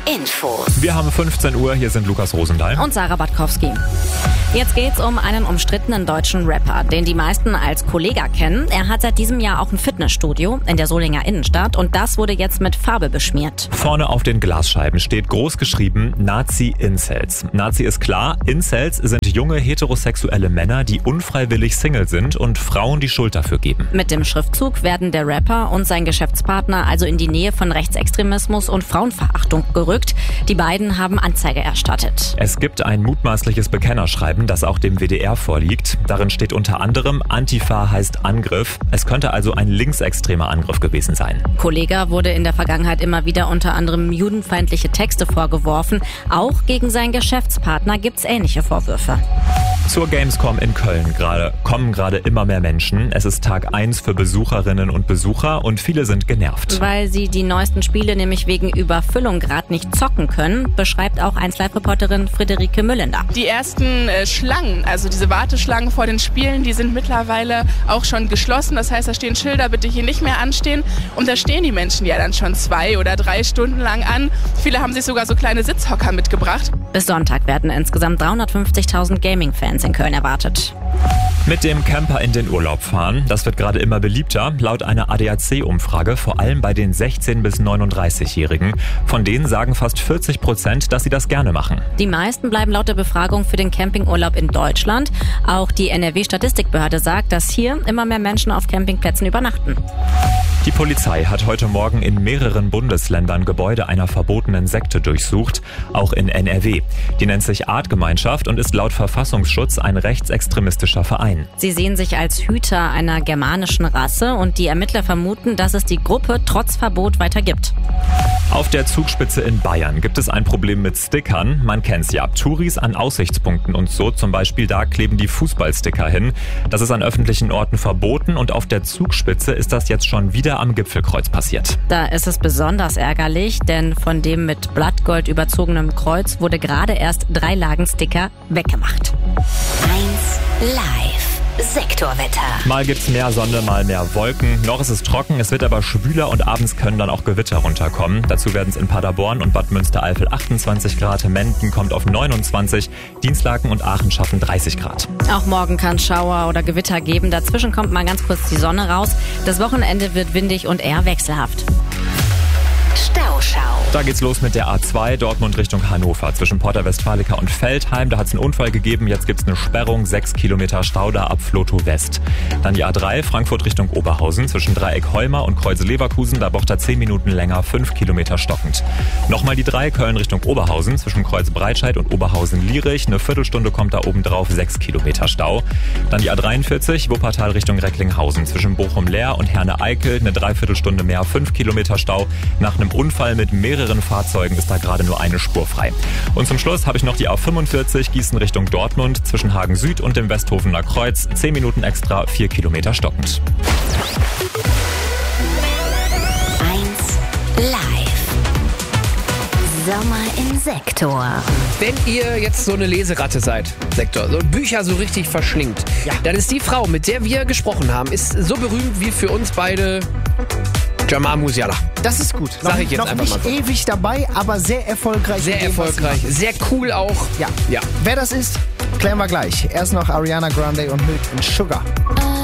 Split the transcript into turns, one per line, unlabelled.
Infos.
Wir haben 15 Uhr, hier sind Lukas Rosendahl
und Sarah Batkowski. Jetzt geht's um einen umstrittenen deutschen Rapper, den die meisten als Kollega kennen. Er hat seit diesem Jahr auch ein Fitnessstudio in der Solinger Innenstadt und das wurde jetzt mit Farbe beschmiert.
Vorne auf den Glasscheiben steht groß geschrieben Nazi-Incels. Nazi ist klar, Incels sind junge heterosexuelle Männer, die unfreiwillig Single sind und Frauen die Schuld dafür geben.
Mit dem Schriftzug werden der Rapper und sein Geschäftspartner also in die Nähe von Rechtsextremismus und Frauenverachtung gerückt. Die beiden haben Anzeige erstattet.
Es gibt ein mutmaßliches Bekennerschreiben, das auch dem WDR vorliegt. Darin steht unter anderem, Antifa heißt Angriff. Es könnte also ein linksextremer Angriff gewesen sein.
Kollega wurde in der Vergangenheit immer wieder unter anderem judenfeindliche Texte vorgeworfen. Auch gegen seinen Geschäftspartner gibt's ähnliche Vorwürfe.
Zur Gamescom in Köln kommen gerade immer mehr Menschen. Es ist Tag 1 für Besucherinnen und Besucher und viele sind genervt.
Weil sie die neuesten Spiele nämlich wegen Überfüllung gerade nicht zocken können, beschreibt auch 1Live-Reporterin Friederike Müllender.
Die ersten Schlangen, also diese Warteschlangen vor den Spielen, die sind mittlerweile auch schon geschlossen. Das heißt, da stehen Schilder, bitte hier nicht mehr anstehen. Und da stehen die Menschen ja dann schon 2 oder 3 Stunden lang an. Viele haben sich sogar so kleine Sitzhocker mitgebracht.
Bis Sonntag werden insgesamt 350.000 Gaming-Fans in Köln erwartet.
Mit dem Camper in den Urlaub fahren, das wird gerade immer beliebter, laut einer ADAC-Umfrage, vor allem bei den 16- bis 39-Jährigen. Von denen sagen fast 40%, dass sie das gerne machen.
Die meisten bleiben laut der Befragung für den Campingurlaub in Deutschland. Auch die NRW-Statistikbehörde sagt, dass hier immer mehr Menschen auf Campingplätzen übernachten.
Die Polizei hat heute Morgen in mehreren Bundesländern Gebäude einer verbotenen Sekte durchsucht, auch in NRW. Die nennt sich Artgemeinschaft und ist laut Verfassungsschutz ein rechtsextremistischer Verein.
Sie sehen sich als Hüter einer germanischen Rasse und die Ermittler vermuten, dass es die Gruppe trotz Verbot weiter gibt.
Auf der Zugspitze in Bayern gibt es ein Problem mit Stickern. Man kennt's ja. Touris an Aussichtspunkten und so, zum Beispiel da kleben die Fußballsticker hin. Das ist an öffentlichen Orten verboten und auf der Zugspitze ist das jetzt schon wieder am Gipfelkreuz passiert.
Da ist es besonders ärgerlich, denn von dem mit Blattgold überzogenen Kreuz wurde gerade erst 3 Lagen Sticker weggemacht.
1 Live. Sektorwetter.
Mal gibt's mehr Sonne, mal mehr Wolken. Noch ist es trocken, es wird aber schwüler und abends können dann auch Gewitter runterkommen. Dazu werden es in Paderborn und Bad Münstereifel 28 Grad, Menden kommt auf 29, Dienstlaken und Aachen schaffen 30 Grad.
Auch morgen kann es Schauer oder Gewitter geben. Dazwischen kommt mal ganz kurz die Sonne raus. Das Wochenende wird windig und eher wechselhaft.
Stauschau.
Da geht's los mit der A2 Dortmund Richtung Hannover zwischen Porta Westfalica und Veltheim. Da hat's einen Unfall gegeben, jetzt gibt's eine Sperrung, 6 Kilometer Stau da ab Flotow West. Dann die A3 Frankfurt Richtung Oberhausen zwischen Dreieck Heuma und Kreuze Leverkusen. Da braucht er 10 Minuten länger, 5 Kilometer stockend. Nochmal die 3 Köln Richtung Oberhausen zwischen Kreuz Breitscheid und Oberhausen-Lierich. Eine Viertelstunde kommt da oben drauf, 6 Kilometer Stau. Dann die A43 Wuppertal Richtung Recklinghausen zwischen Bochum-Leer und Herne-Eickel. Eine Dreiviertelstunde mehr, 5 Kilometer Stau. Nach einem Unfall mit mehreren Fahrzeugen ist da gerade nur eine Spur frei. Und zum Schluss habe ich noch die A45 Gießen Richtung Dortmund zwischen Hagen Süd und dem Westhofener Kreuz. 10 Minuten extra, 4 Kilometer stockend.
1 Live. Sommer im Sektor.
Wenn ihr jetzt so eine Leseratte seid, Sektor, so Bücher so richtig verschlingt, dann ist die Frau, mit der wir gesprochen haben, ist so berühmt wie für uns beide Jamal Musiala.
Das ist gut.
Sag ich jetzt
noch
einfach mal so.
Nicht ewig dabei, aber sehr erfolgreich.
Sehr erfolgreich, sehr cool auch.
Ja.
Ja.
Wer das ist, klären wir gleich. Erst noch Ariana Grande und Milk and Sugar.